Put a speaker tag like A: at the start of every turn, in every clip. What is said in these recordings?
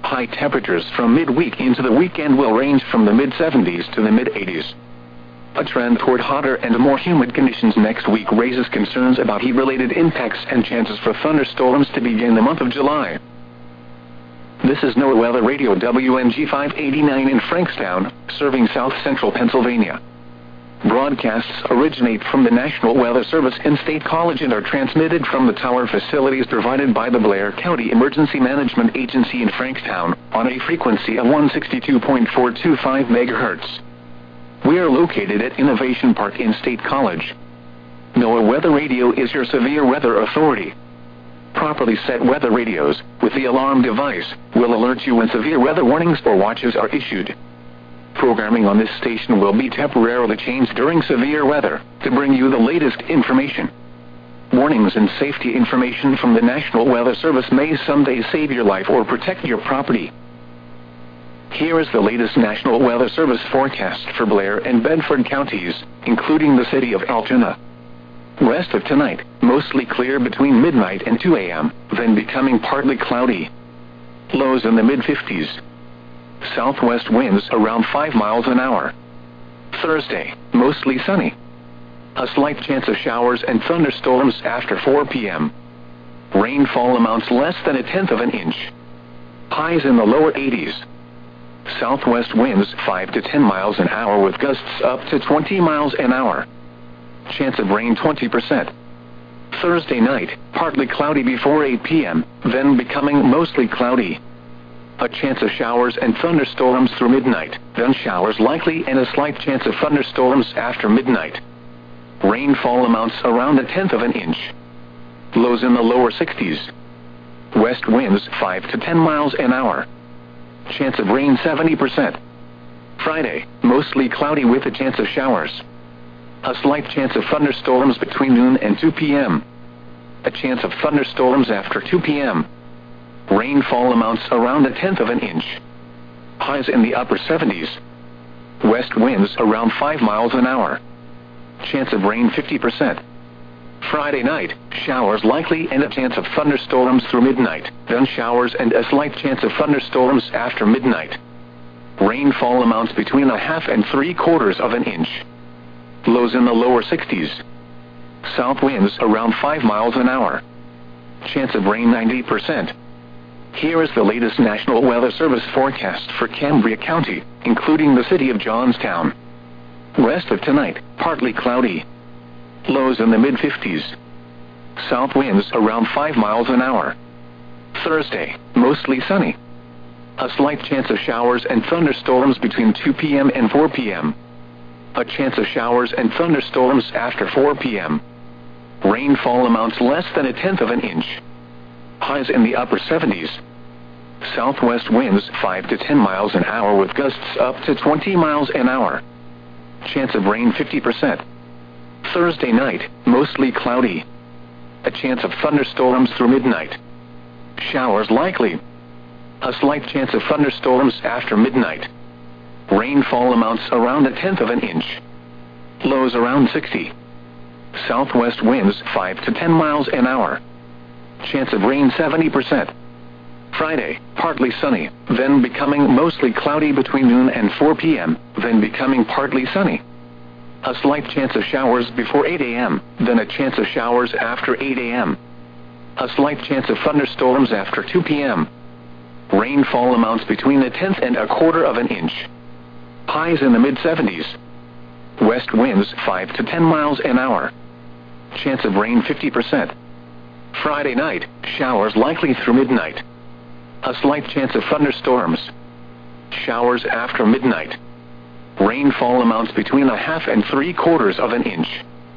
A: High temperatures from midweek into the weekend will range from the mid-70s to the mid-80s. A trend toward hotter and more humid conditions next week raises concerns about heat-related impacts and chances for thunderstorms to begin the month of July. This is NOAA Weather Radio WNG 589 in Frankstown, serving south-central Pennsylvania. Broadcasts originate from the National Weather Service in State College and are transmitted from the tower facilities provided by the Blair County Emergency Management Agency in Frankstown, on a frequency of 162.425 MHz. We are located at Innovation Park in State College. NOAA Weather Radio is your severe weather authority. Properly set weather radios, with the alarm device, will alert you when severe weather warnings or watches are issued. Programming on this station will be temporarily changed during severe weather, to bring you the latest information. Warnings and safety information from the National Weather Service may someday save your life or protect your property. Here is the latest National Weather Service forecast for Blair and Bedford counties, including the city of Altoona. Rest of tonight, mostly clear between midnight and 2 a.m., then becoming partly cloudy. Lows in the mid-50s. Southwest winds around 5 miles an hour. Thursday, mostly sunny. A slight chance of showers and thunderstorms after 4 p.m. Rainfall amounts less than 1/10 of an inch. Highs in the lower 80s. Southwest winds 5 to 10 miles an hour with gusts up to 20 miles an hour. Chance of rain 20%. Thursday night, partly cloudy before 8 p.m., then becoming mostly cloudy. A chance of showers and thunderstorms through midnight, then showers likely and a slight chance of thunderstorms after midnight. Rainfall amounts around 1/10 of an inch. Lows in the lower 60s. West winds 5 to 10 miles an hour. Chance of rain 70%. Friday, mostly cloudy with a chance of showers. A slight chance of thunderstorms between noon and 2 p.m. A chance of thunderstorms after 2 p.m. Rainfall amounts around 1/10 of an inch. Highs in the upper 70s. West winds around 5 miles an hour. Chance of rain 50%. Friday night, showers likely and a chance of thunderstorms through midnight, then showers and a slight chance of thunderstorms after midnight. Rainfall amounts between 1/2 and 3/4 of an inch. Lows in the lower 60s. South winds around 5 miles an hour. Chance of rain 90%. Here is the latest National Weather Service forecast for Cambria County, including the city of Johnstown. Rest of tonight, partly cloudy. Lows in the mid-50s. South winds around 5 miles an hour. Thursday, mostly sunny. A slight chance of showers and thunderstorms between 2 p.m. and 4 p.m. A chance of showers and thunderstorms after 4 p.m. Rainfall amounts less than 1/10 of an inch. Highs in the upper 70s. Southwest winds 5 to 10 miles an hour with gusts up to 20 miles an hour. Chance of rain 50%. Thursday night, mostly cloudy. A chance of thunderstorms through midnight. Showers likely. A slight chance of thunderstorms after midnight. Rainfall amounts around 1/10 of an inch. Lows around 60. Southwest winds 5 to 10 miles an hour. Chance of rain 70%. Friday, partly sunny, then becoming mostly cloudy between noon and 4 p.m., then becoming partly sunny. A slight chance of showers before 8 a.m., then a chance of showers after 8 a.m. A slight chance of thunderstorms after 2 p.m. Rainfall amounts between 1/10 and 1/4 of an inch. Highs in the mid-70s. West winds 5 to 10 miles an hour. Chance of rain 50%. Friday night, showers likely through midnight. A slight chance of thunderstorms. Showers after midnight. Rainfall amounts between 1/2 and 3/4 of an inch.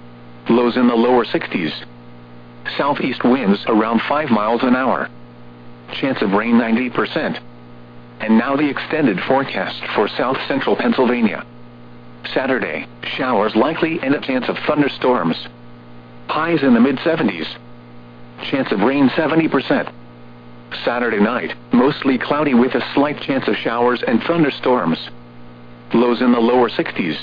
A: Lows in the lower 60s. Southeast winds around 5 miles an hour. Chance of rain 90%. And now the extended forecast for south-central Pennsylvania. Saturday, showers likely and a chance of thunderstorms. Highs in the mid-70s. Chance of rain 70%. Saturday night, mostly cloudy with a slight chance of showers and thunderstorms. Lows in the lower 60s.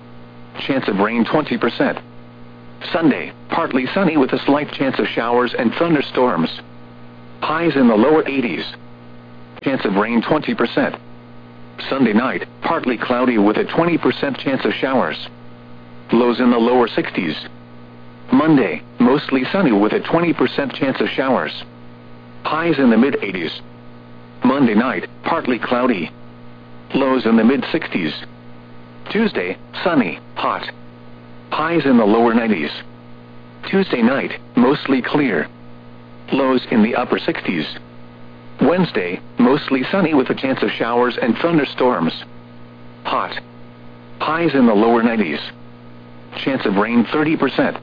A: Chance of rain 20%. Sunday, partly sunny with a slight chance of showers and thunderstorms. Highs in the lower 80s. chance of rain 20%. Sunday night, partly cloudy with a 20% chance of showers. Lows in the lower 60s. Monday, mostly sunny with a 20% chance of showers. Highs in the mid-80s. Monday night, partly cloudy. Lows in the mid-60s. Tuesday, sunny, hot. Highs in the lower 90s. Tuesday night, mostly clear. Lows in the upper 60s. Wednesday, mostly sunny with a chance of showers and thunderstorms. Hot. Highs in the lower 90s. Chance of rain 30%.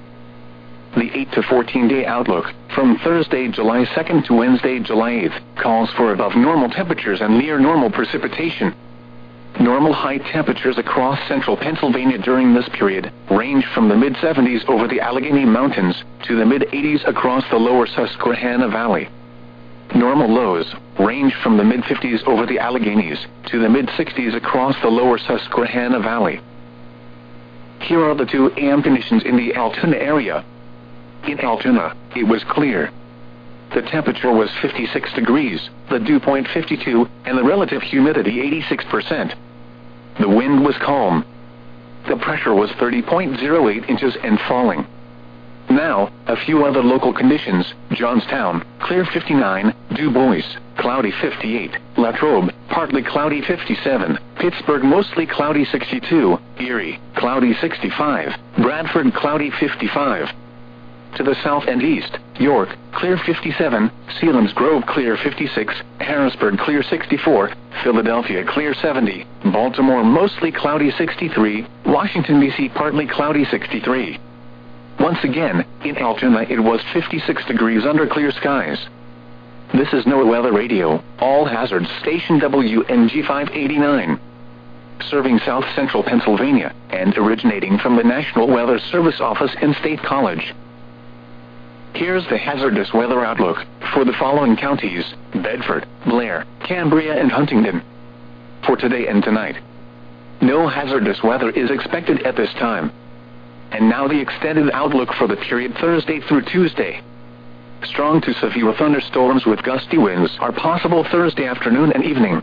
A: The 8 to 14-day outlook, from Thursday, July 2nd to Wednesday, July 8th, calls for above normal temperatures and near normal precipitation. Normal high temperatures across central Pennsylvania during this period range from the mid-70s over the Allegheny Mountains to the mid-80s across the lower Susquehanna Valley. Normal lows range from the mid-50s over the Alleghenies to the mid-60s across the lower Susquehanna Valley. Here are the 2 a.m. conditions in the Altoona area. In Altoona, it was clear. The temperature was 56 degrees, the dew point 52, and the relative humidity 86%. The wind was calm. The pressure was 30.08 inches and falling. Now, a few other local conditions: Johnstown, clear 59, Du Bois, cloudy 58, Latrobe, partly cloudy 57, Pittsburgh mostly cloudy 62, Erie, cloudy 65, Bradford cloudy 55. To the south and east, York, clear 57, Selinsgrove clear 56, Harrisburg clear 64, Philadelphia clear 70, Baltimore mostly cloudy 63, Washington, D.C. partly cloudy 63. Once again, in Altoona it was 56 degrees under clear skies. This is NOAA Weather Radio, all hazards station WNG 589. Serving South Central Pennsylvania, and originating from the National Weather Service office in State College. Here's the hazardous weather outlook for the following counties: Bedford, Blair, Cambria, and Huntingdon. For today and tonight, no hazardous weather is expected at this time. And now the extended outlook for the period Thursday through Tuesday. Strong to severe thunderstorms with gusty winds are possible Thursday afternoon and evening.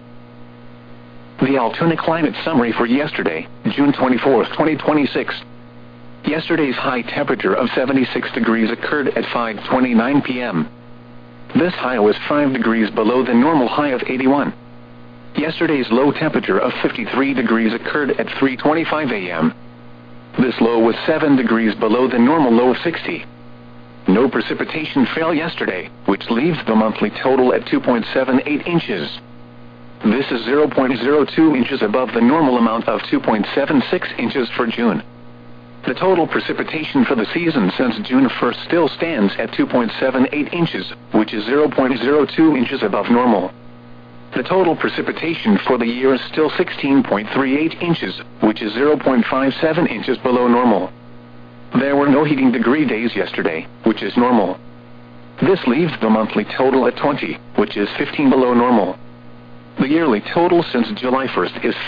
A: The Altoona climate summary for yesterday, June 24, 2026. Yesterday's high temperature of 76 degrees occurred at 5:29 p.m. This high was 5 degrees below the normal high of 81. Yesterday's low temperature of 53 degrees occurred at 3:25 a.m. This low was 7 degrees below the normal low of 60. No precipitation fell yesterday, which leaves the monthly total at 2.78 inches. This is 0.02 inches above the normal amount of 2.76 inches for June. The total precipitation for the season since June 1st still stands at 2.78 inches, which is 0.02 inches above normal. The total precipitation for the year is still 16.38 inches, which is 0.57 inches below normal. There were no heating degree days yesterday, which is normal. This leaves the monthly total at 20, which is 15 below normal. The yearly total since July 1st is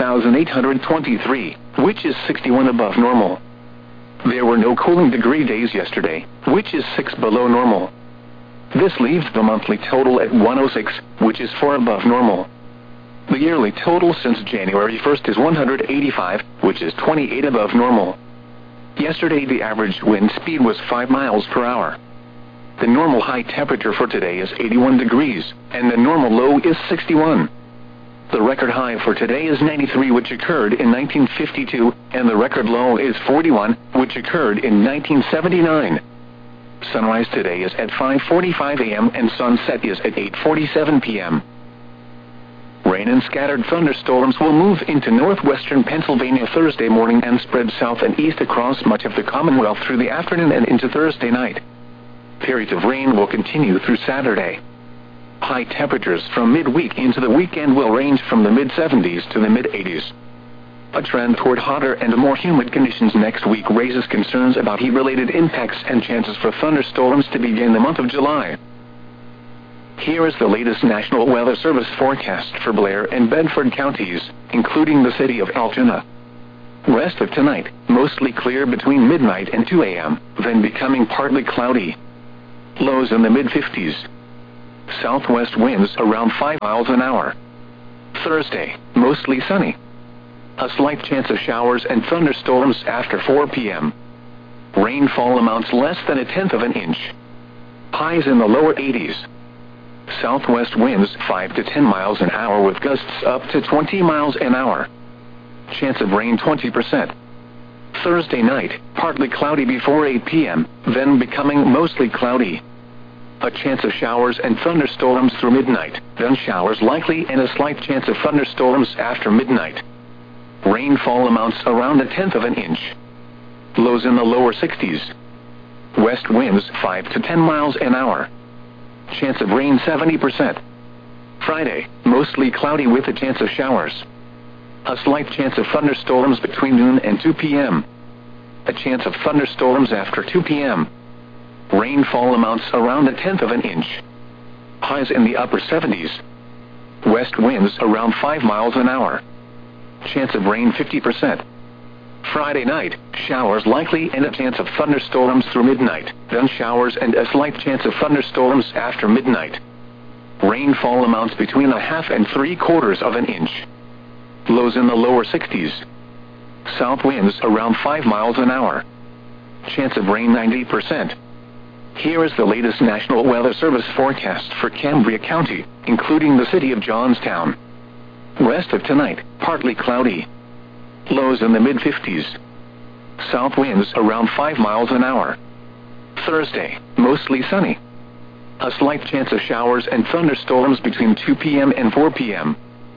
A: 5,823, which is 61 above normal. There were no cooling degree days yesterday, which is 6 below normal. This leaves the monthly total at 106, which is 4 above normal. The yearly total since January 1st is 185, which is 28 above normal. Yesterday the average wind speed was 5 miles per hour. The normal high temperature for today is 81 degrees, and the normal low is 61. The record high for today is 93, which occurred in 1952, and the record low is 41, which occurred in 1979. Sunrise today is at 5:45 a.m. and sunset is at 8:47 p.m. Rain and scattered thunderstorms will move into northwestern Pennsylvania Thursday morning and spread south and east across much of the Commonwealth through the afternoon and into Thursday night. Periods of rain will continue through Saturday. High temperatures from midweek into the weekend will range from the mid-70s to the mid-80s. A trend toward hotter and more humid conditions next week raises concerns about heat-related impacts and chances for thunderstorms to begin the month of July. Here is the latest National Weather Service forecast for Blair and Bedford counties, including the city of Altoona. Rest of tonight, mostly clear between midnight and 2 a.m., then becoming partly cloudy. Lows in the mid-50s. Southwest winds around 5 miles an hour. Thursday, mostly sunny. A slight chance of showers and thunderstorms after 4 p.m. Rainfall amounts less than 1/10 of an inch. Highs in the lower 80s. Southwest winds 5 to 10 miles an hour with gusts up to 20 miles an hour. Chance of rain 20%. Thursday night, partly cloudy before 8 p.m., then becoming mostly cloudy. A chance of showers and thunderstorms through midnight, then showers likely and a slight chance of thunderstorms after midnight. Rainfall amounts around 1/10 of an inch. Lows in the lower 60s. West winds 5 to 10 miles an hour. Chance of rain 70%. Friday, mostly cloudy with a chance of showers. A slight chance of thunderstorms between noon and 2 p.m. A chance of thunderstorms after 2 p.m. Rainfall amounts around 1/10 of an inch. Highs in the upper 70s. West winds around 5 miles an hour. Chance of rain 50%. Friday night, showers likely and a chance of thunderstorms through midnight, then showers and a slight chance of thunderstorms after midnight. Rainfall amounts between 1/2 and 3/4 of an inch. Lows in the lower 60s. South winds around 5 miles an hour. Chance of rain 90%. Here is the latest National Weather Service forecast for Cambria County, including the city of Johnstown. West of tonight, partly cloudy. Lows in the mid-50s. South winds around 5 miles an hour. Thursday, mostly sunny. A slight chance of showers and thunderstorms between 2 p.m. and 4 p.m.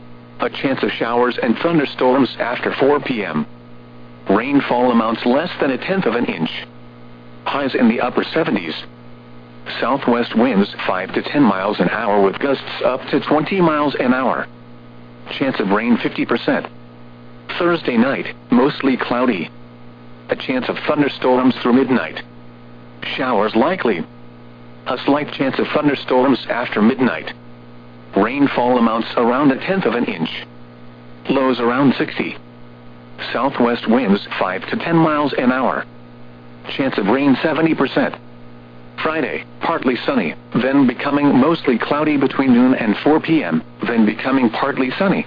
A: A chance of showers and thunderstorms after 4 p.m. Rainfall amounts less than 1/10 of an inch. Highs in the upper 70s. Southwest winds 5 to 10 miles an hour with gusts up to 20 miles an hour. Chance of rain 50%. Thursday night, mostly cloudy. A chance of thunderstorms through midnight. Showers likely. A slight chance of thunderstorms after midnight. Rainfall amounts around 1/10 of an inch. Lows around 60. Southwest winds 5 to 10 miles an hour. Chance of rain 70%. Friday, partly sunny, then becoming mostly cloudy between noon and 4 p.m., then becoming partly sunny.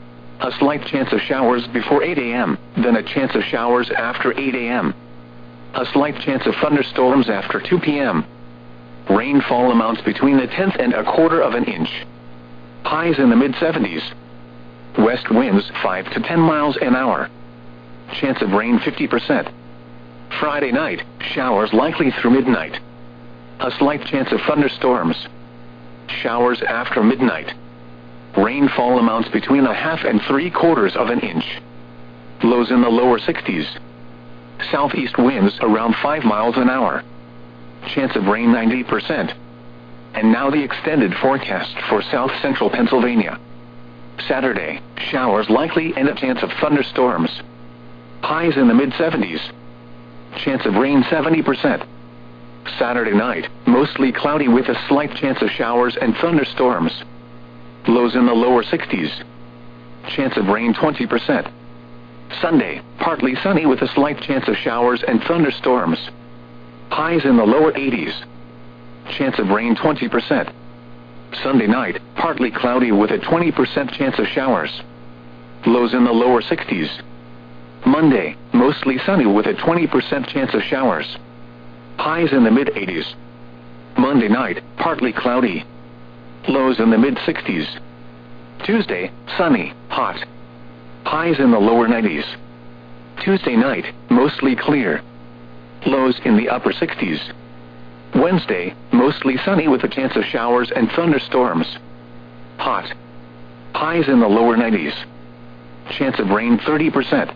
A: A slight chance of showers before 8 a.m., then a chance of showers after 8 a.m. A slight chance of thunderstorms after 2 p.m. Rainfall amounts between 1/10 and 1/4 of an inch. Highs in the mid-70s. West winds 5 to 10 miles an hour. Chance of rain 50%. Friday night, showers likely through midnight. A slight chance of thunderstorms. Showers after midnight. Rainfall amounts between 1/2 and 3/4 of an inch. Lows in the lower 60s. Southeast winds around 5 miles an hour. Chance of rain 90%. And now the extended forecast for south central Pennsylvania. Saturday, showers likely and a chance of thunderstorms. Highs in the mid-70s. Chance of rain 70%. Saturday night, mostly cloudy with a slight chance of showers and thunderstorms. Lows in the lower 60s. Chance of rain 20%. Sunday, partly sunny with a slight chance of showers and thunderstorms. Highs in the lower 80s. Chance of rain 20%. Sunday night, partly cloudy with a 20% chance of showers. Lows in the lower 60s. Monday, mostly sunny with a 20% chance of showers. Highs in the mid-80s. Monday night, partly cloudy. Lows in the mid-60s. Tuesday, sunny, hot. Highs in the lower 90s. Tuesday night, mostly clear. Lows in the upper 60s. Wednesday, mostly sunny with a chance of showers and thunderstorms. Hot. Highs in the lower 90s. Chance of rain 30%.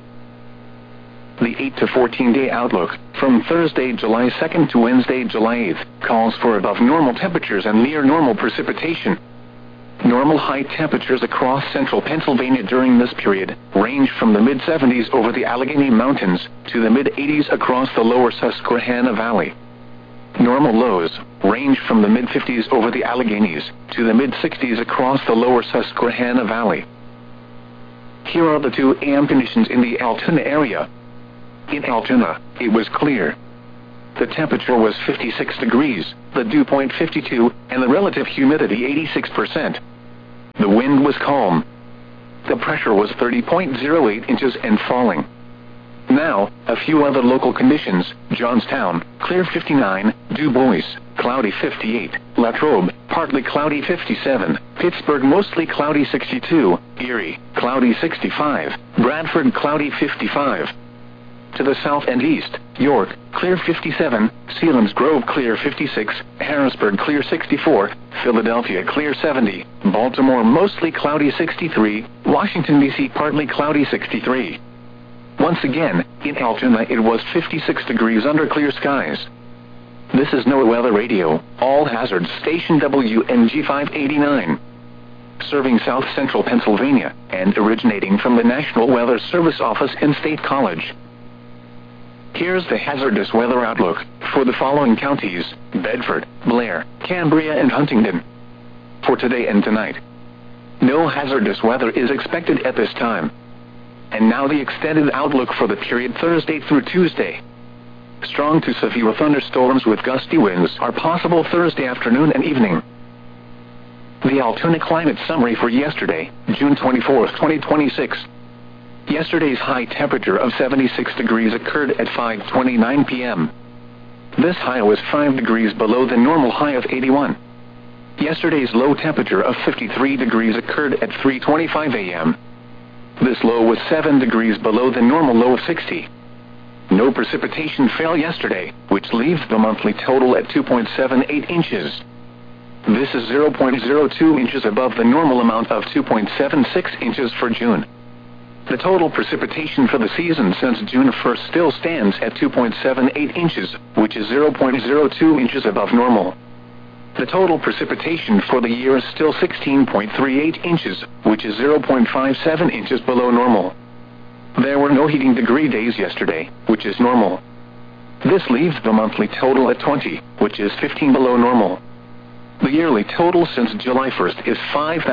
A: The 8 to 14-day outlook, from Thursday, July 2nd to Wednesday, July 8th, calls for above normal temperatures and near normal precipitation. Normal high temperatures across central Pennsylvania during this period range from the mid-70s over the Allegheny Mountains to the mid-80s across the lower Susquehanna Valley. Normal lows range from the mid-50s over the Alleghenies to the mid-60s across the lower Susquehanna Valley. Here are the 2 AM conditions in the Altoona area. In Altoona, it was clear. The temperature was 56 degrees, the dew point 52, and the relative humidity 86%. The wind was calm. The pressure was 30.08 inches and falling. Now, a few other local conditions: Johnstown, clear 59, Du Bois, cloudy 58, Latrobe, partly cloudy 57, Pittsburgh mostly cloudy 62, Erie, cloudy 65, Bradford cloudy 55. To the south and east, York, clear 57, Selinsgrove clear 56, Harrisburg clear 64, Philadelphia clear 70, Baltimore mostly cloudy 63, Washington, D.C. partly cloudy 63. Once again, in Altoona it was 56 degrees under clear skies. This is NOAA Weather Radio, all hazards station WNG 589. Serving south central Pennsylvania, and originating from the National Weather Service office in State College. Here's the hazardous weather outlook for the following counties: Bedford, Blair, Cambria, and Huntingdon. For today and tonight, no hazardous weather is expected at this time. And now the extended outlook for the period Thursday through Tuesday. Strong to severe thunderstorms with gusty winds are possible Thursday afternoon and evening. The Altoona climate summary for yesterday, June 24, 2026. Yesterday's high temperature of 76 degrees occurred at 5:29 p.m. This high was 5 degrees below the normal high of 81. Yesterday's low temperature of 53 degrees occurred at 3:25 a.m. This low was 7 degrees below the normal low of 60. No precipitation fell yesterday, which leaves the monthly total at 2.78 inches. This is 0.02 inches above the normal amount of 2.76 inches for June. The total precipitation for the season since June 1st still stands at 2.78 inches, which is 0.02 inches above normal. The total precipitation for the year is still 16.38 inches, which is 0.57 inches below normal. There were no heating degree days yesterday, which is normal. This leaves the monthly total at 20, which is 15 below normal. The yearly total since July 1st is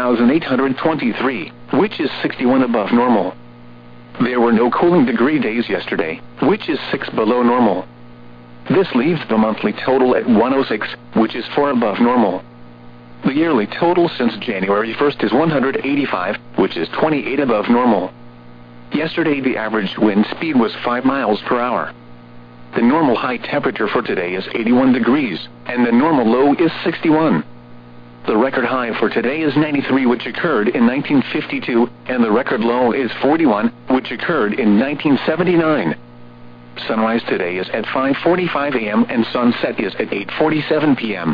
A: 5,823, which is 61 above normal. There were no cooling degree days yesterday, which is 6 below normal. This leaves the monthly total at 106, which is 4 above normal. The yearly total since January 1st is 185, which is 28 above normal. Yesterday the average wind speed was 5 miles per hour. The normal high temperature for today is 81 degrees, and the normal low is 61. The record high for today is 93, which occurred in 1952, and the record low is 41, which occurred in 1979. Sunrise today is at 5:45 a.m. and sunset is at 8:47 p.m.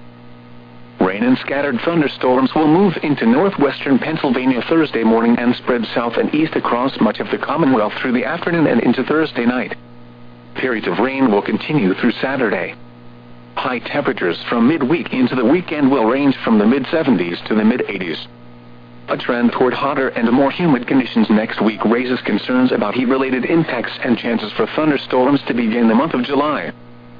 A: Rain and scattered thunderstorms will move into northwestern Pennsylvania Thursday morning and spread south and east across much of the Commonwealth through the afternoon and into Thursday night. Periods of rain will continue through Saturday. High temperatures from midweek into the weekend will range from the mid-70s to the mid-80s. A trend toward hotter and more humid conditions next week raises concerns about heat-related impacts and chances for thunderstorms to begin the month of July.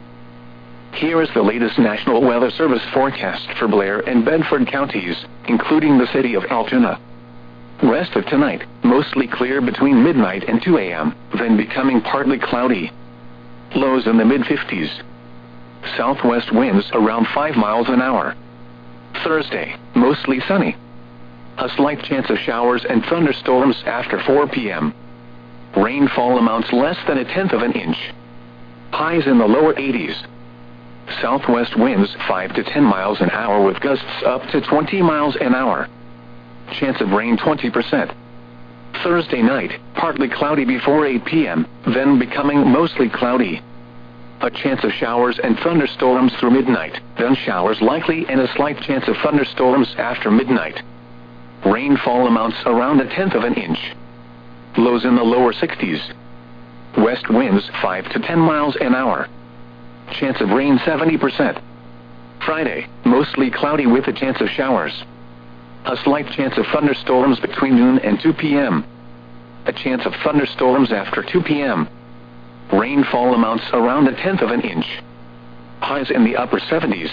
A: Here is the latest National Weather Service forecast for Blair and Bedford counties, including the city of Altoona. Rest of tonight, mostly clear between midnight and 2 a.m., then becoming partly cloudy. Lows in the mid-50s. Southwest winds around 5 miles an hour. Thursday, mostly sunny. A slight chance of showers and thunderstorms after 4 p.m. Rainfall amounts less than 1/10 of an inch. Highs in the lower 80s. Southwest winds 5 to 10 miles an hour with gusts up to 20 miles an hour. Chance of rain 20%. Thursday night, partly cloudy before 8 p.m., then becoming mostly cloudy. A chance of showers and thunderstorms through midnight, then showers likely and a slight chance of thunderstorms after midnight. Rainfall amounts around 1/10 of an inch. Lows in the lower 60s. West winds 5 to 10 miles an hour. Chance of rain 70%. Friday, mostly cloudy with a chance of showers. A slight chance of thunderstorms between noon and 2 p.m. A chance of thunderstorms after 2 p.m. Rainfall amounts around 1/10 of an inch. Highs in the upper 70s.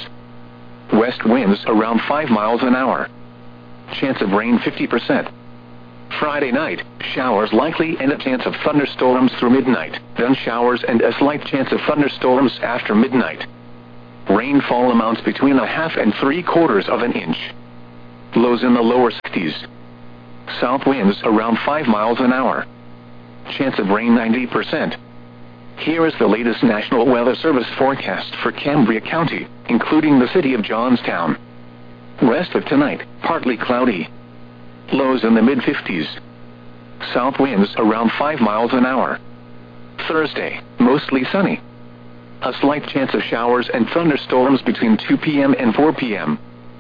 A: West winds around 5 miles an hour. Chance of rain 50%. Friday night, showers likely and a chance of thunderstorms through midnight, then showers and a slight chance of thunderstorms after midnight. Rainfall amounts between 1/2 and 3/4 of an inch. Lows in the lower 60s. South winds around 5 miles an hour. Chance of rain 90%. Here is the latest National Weather Service forecast for Cambria County, including the city of Johnstown. Rest of tonight, partly cloudy. Lows in the mid-50s. South winds around 5 miles an hour. Thursday, mostly sunny. A slight chance of showers and thunderstorms between 2 p.m. and 4 p.m.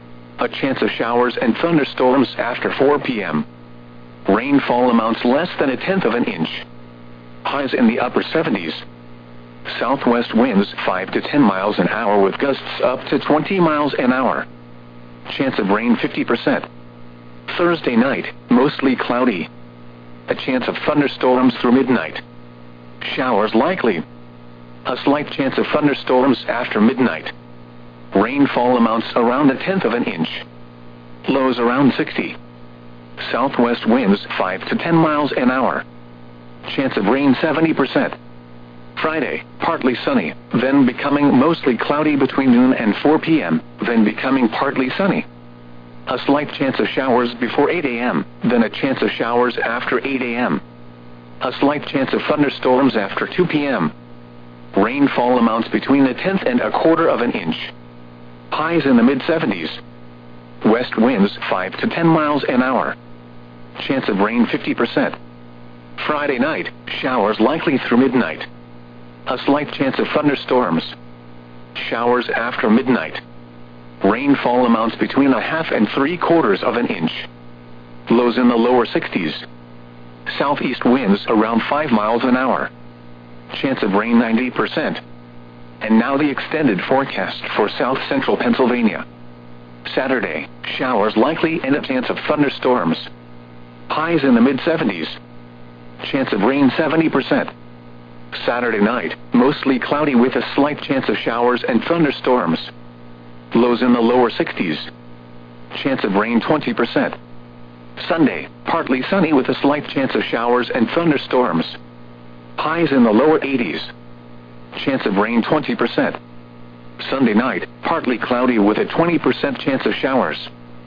A: A chance of showers and thunderstorms after 4 p.m. Rainfall amounts less than 1/10 of an inch. Highs in the upper 70s. Southwest winds 5 to 10 miles an hour with gusts up to 20 miles an hour. Chance of rain 50%. Thursday night, mostly cloudy. A chance of thunderstorms through midnight. Showers likely. A slight chance of thunderstorms after midnight. Rainfall amounts around 1/10 of an inch. Lows around 60. Southwest winds 5 to 10 miles an hour. Chance of rain 70%. Friday, partly sunny, then becoming mostly cloudy between noon and 4 p.m., then becoming partly sunny. A slight chance of showers before 8 a.m., then a chance of showers after 8 a.m. A slight chance of thunderstorms after 2 p.m. Rainfall amounts between 1/10 and 1/4 of an inch. Highs in the mid-70s. West winds 5 to 10 miles an hour. Chance of rain 50%. Friday night, showers likely through midnight. A slight chance of thunderstorms. Showers after midnight. Rainfall amounts between 1/2 and 3/4 of an inch. Lows in the lower 60s. Southeast winds around 5 miles an hour. Chance of rain 90%. And now the extended forecast for south central Pennsylvania. Saturday, showers likely and a chance of thunderstorms. Highs in the mid-70s. Chance of rain 70%. Saturday night, mostly cloudy with a slight chance of showers and thunderstorms. Lows in the lower 60s. Chance of rain 20%. Sunday, partly sunny with a slight chance of showers and thunderstorms. Highs in the lower 80s. Chance of rain 20%. Sunday night, partly cloudy with a 20% chance of showers.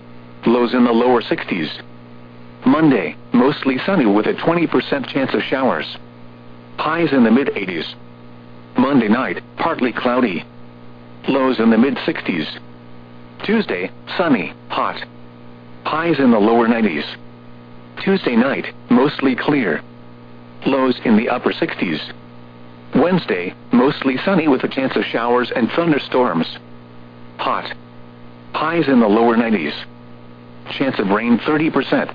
A: Lows in the lower 60s. Monday, mostly sunny with a 20% chance of showers. Highs in the mid-80s. Monday night, partly cloudy. Lows in the mid-60s. Tuesday, sunny, hot. Highs in the lower 90s. Tuesday night, mostly clear. Lows in the upper 60s. Wednesday, mostly sunny with a chance of showers and thunderstorms. Hot. Highs in the lower 90s. Chance of rain 30%.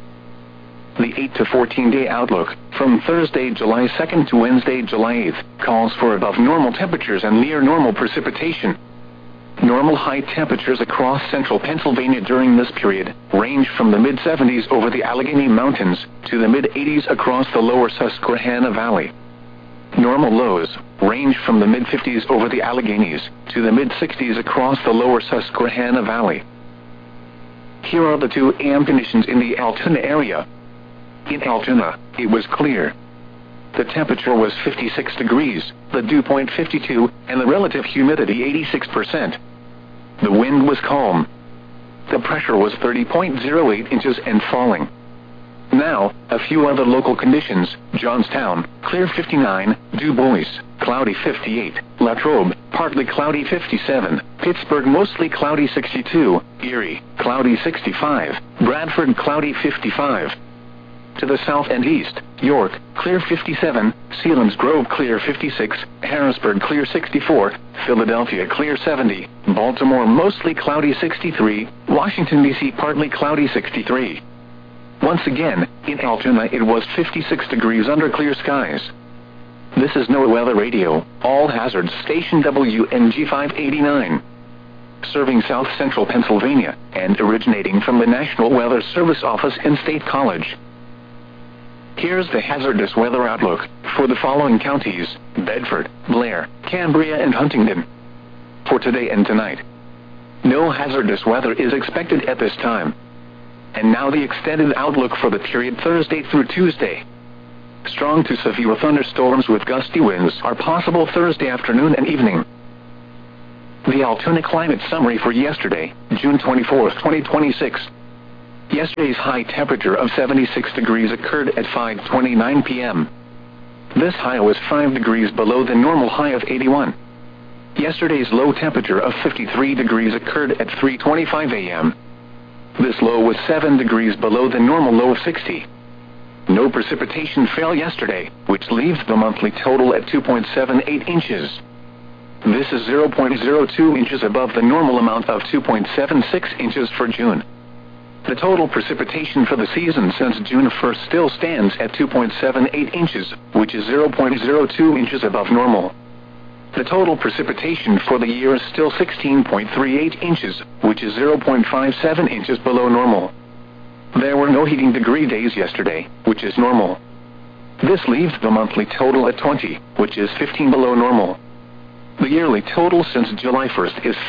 A: The 8 to 14-day outlook, from Thursday, July 2nd to Wednesday, July 8th, calls for above normal temperatures and near normal precipitation. Normal high temperatures across central Pennsylvania during this period range from the mid-70s over the Allegheny Mountains to the mid-80s across the lower Susquehanna Valley. Normal lows range from the mid-50s over the Alleghenies to the mid-60s across the lower Susquehanna Valley. Here are the 2 AM conditions in the Altoona area. In Altoona, it was clear. The temperature was 56 degrees, the dew point 52, and the relative humidity 86%. The wind was calm. The pressure was 30.08 inches and falling. Now, a few other local conditions: Johnstown, clear 59, Du Bois, cloudy 58, Latrobe, partly cloudy 57, Pittsburgh, mostly cloudy 62, Erie, cloudy 65, Bradford, cloudy 55. To the south and east, York, clear 57, Selinsgrove, clear 56, Harrisburg, clear 64, Philadelphia, clear 70, Baltimore, mostly cloudy 63, Washington, D.C., partly cloudy 63. Once again, in Altoona it was 56 degrees under clear skies. This is NOAA Weather Radio, all hazards, station WNG 589. Serving south central Pennsylvania, and originating from the National Weather Service office in State College. Here's the hazardous weather outlook for the following counties: Bedford, Blair, Cambria, and Huntingdon. For today and tonight, no hazardous weather is expected at this time. And now the extended outlook for the period Thursday through Tuesday. Strong to severe thunderstorms with gusty winds are possible Thursday afternoon and evening. The Altoona Climate Summary for yesterday, June 24, 2026. Yesterday's high temperature of 76 degrees occurred at 5:29 p.m. This high was 5 degrees below the normal high of 81. Yesterday's low temperature of 53 degrees occurred at 3:25 a.m. This low was 7 degrees below the normal low of 60. No precipitation fell yesterday, which leaves the monthly total at 2.78 inches. This is 0.02 inches above the normal amount of 2.76 inches for June. The total precipitation for the season since June 1st still stands at 2.78 inches, which is 0.02 inches above normal. The total precipitation for the year is still 16.38 inches, which is 0.57 inches below normal. There were no heating degree days yesterday, which is normal. This leaves the monthly total at 20, which is 15 below normal. The yearly total since July 1st is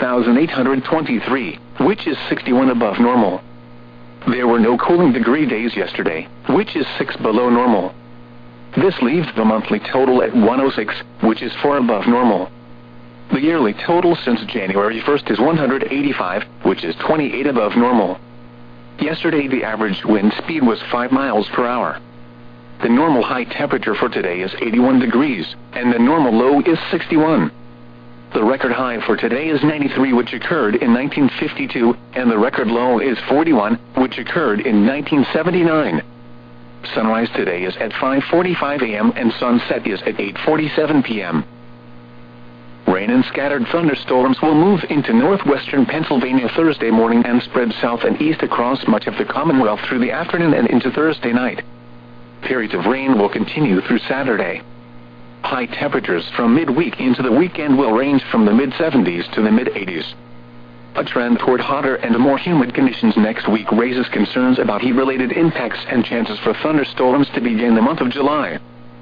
A: 5,823, which is 61 above normal. There were no cooling degree days yesterday, which is 6 below normal. This leaves the monthly total at 106, which is 4 above normal. The yearly total since January 1st is 185, which is 28 above normal. Yesterday the average wind speed was 5 miles per hour. The normal high temperature for today is 81 degrees, and the normal low is 61. The record high for today is 93, which occurred in 1952, and the record low is 41, which occurred in 1979. Sunrise today is at 5:45 a.m. and sunset is at 8:47 p.m. Rain and scattered thunderstorms will move into northwestern Pennsylvania Thursday morning and spread south and east across much of the Commonwealth through the afternoon and into Thursday night. Periods of rain will continue through Saturday. High temperatures from midweek into the weekend will range from the mid-70s to the mid-80s. A trend toward hotter and more humid conditions next week raises concerns about heat-related impacts and chances for thunderstorms to begin the month of July.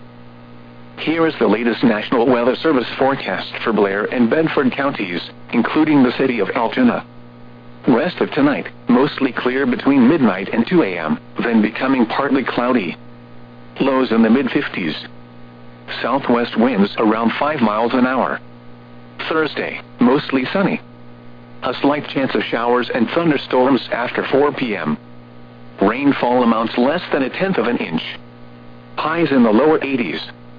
A: Here is the latest National Weather Service forecast for Blair and Bedford counties, including the city of Altoona. Rest of tonight, mostly clear between midnight and 2 a.m., then becoming partly cloudy. Lows in the mid-50s. Southwest winds around 5 miles an hour. Thursday, mostly sunny. A slight chance of showers and thunderstorms after 4 p.m. Rainfall amounts less than 1/10 of an inch. Highs in the lower 80s.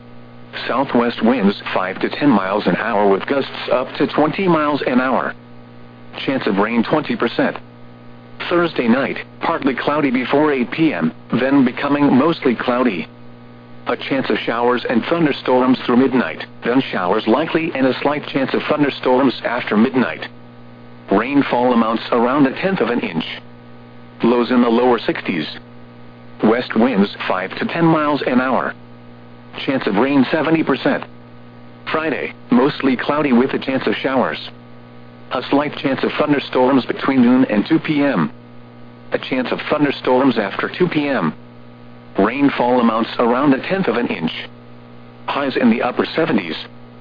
A: Southwest winds 5 to 10 miles an hour with gusts up to 20 miles an hour. Chance of rain 20%. Thursday night, partly cloudy before 8 p.m., then becoming mostly cloudy. A chance of showers and thunderstorms through midnight, then showers likely and a slight chance of thunderstorms after midnight. Rainfall amounts around 1/10 of an inch. Lows in the lower 60s. West winds 5 to 10 miles an hour. Chance of rain 70%. Friday, mostly cloudy with a chance of showers. A slight chance of thunderstorms between noon and 2 p.m. A chance of thunderstorms after 2 p.m. Rainfall amounts around 1/10 of an inch. Highs in the upper 70s.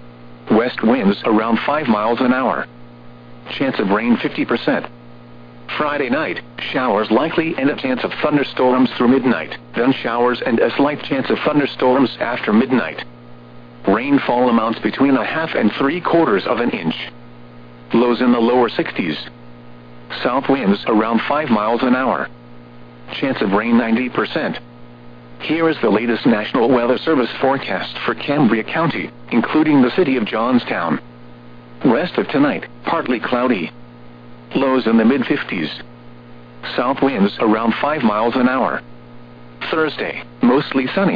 A: West winds around 5 miles an hour. Chance of rain 50%. Friday night, showers likely and a chance of thunderstorms through midnight, then showers and a slight chance of thunderstorms after midnight. Rainfall amounts between 1/2 and 3/4 of an inch. Lows in the lower 60s. South winds around 5 miles an hour. Chance of rain 90%. Here is the latest National Weather Service forecast for Cambria County, including the city of Johnstown. Rest of tonight, partly cloudy. Lows in the mid-50s. South winds around 5 miles an hour. Thursday, mostly sunny.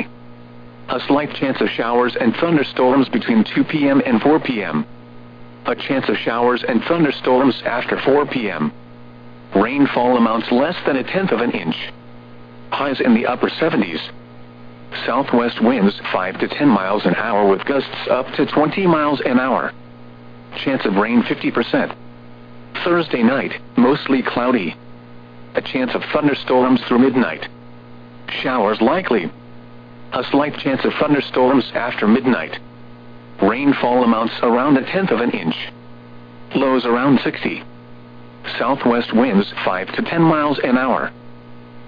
A: A slight chance of showers and thunderstorms between 2 p.m. and 4 p.m. A chance of showers and thunderstorms after 4 p.m. Rainfall amounts less than 1/10 of an inch. Highs in the upper 70s. Southwest winds 5 to 10 miles an hour with gusts up to 20 miles an hour. Chance of rain 50%. Thursday night, mostly cloudy. A chance of thunderstorms through midnight. Showers likely. A slight chance of thunderstorms after midnight. Rainfall amounts around 1/10 of an inch. Lows around 60. Southwest winds 5 to 10 miles an hour.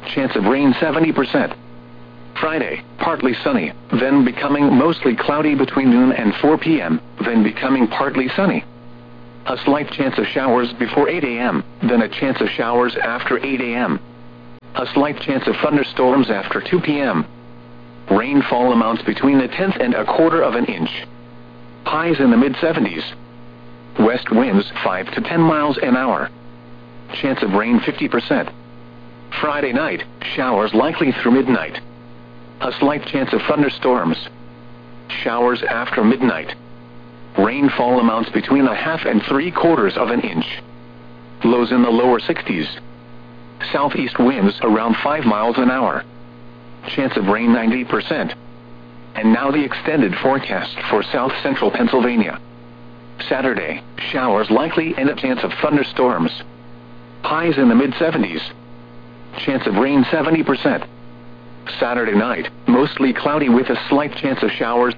A: chance of rain 70%. Friday, partly sunny, then becoming mostly cloudy between noon and 4 p.m., then becoming partly sunny. A slight chance of showers before 8 a.m., then a chance of showers after 8 a.m. A slight chance of thunderstorms after 2 p.m. Rainfall amounts between 1/10 and 1/4 of an inch. Highs in the mid-70s. West winds 5 to 10 miles an hour. Chance of rain 50%. Friday night, showers likely through midnight. A slight chance of thunderstorms. Showers after midnight. Rainfall amounts between 1/2 and 3/4 of an inch. Lows in the lower 60s. Southeast winds around 5 miles an hour. Chance of rain 90%. And now the extended forecast for south central Pennsylvania. Saturday, showers likely and a chance of thunderstorms. Highs in the mid-70s. Chance of rain 70%. Saturday night, mostly cloudy with a slight chance of showers.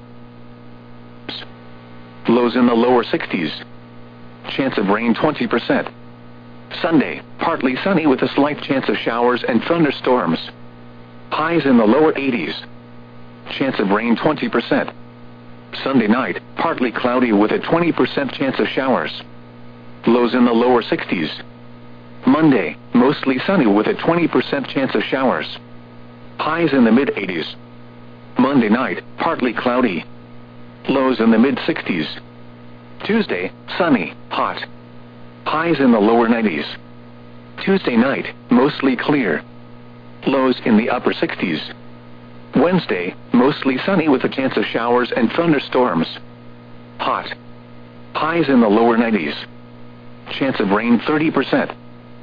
A: Lows in the lower 60s. Chance of rain 20%. Sunday, partly sunny with a slight chance of showers and thunderstorms. Highs in the lower 80s. Chance of rain 20%. Sunday night, partly cloudy with a 20% chance of showers. Lows in the lower 60s. Monday, mostly sunny with a 20% chance of showers. Highs in the mid-80s. Monday night, partly cloudy. Lows in the mid-60s. Tuesday, sunny, hot. Highs in the lower 90s. Tuesday night, mostly clear. Lows in the upper 60s. Wednesday, mostly sunny with a chance of showers and thunderstorms. Hot. Highs in the lower 90s. Chance of rain 30%.